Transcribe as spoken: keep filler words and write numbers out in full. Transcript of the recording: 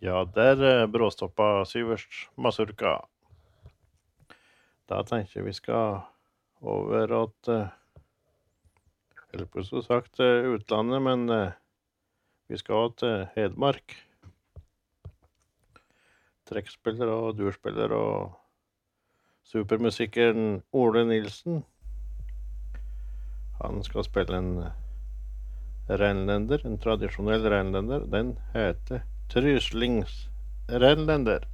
Ja, der eh, bråstoppa Syverst Masurka. Da tenker jeg vi skal over at, eh, eller på så sagt eh, utlandet, men eh, vi skal til Hedmark. Trekkspiller og durspiller og supermusikeren Ole Nilsen. Han skal spille en reinlender, en tradisjonell reinlender. Den heter Tryslings Reinlender.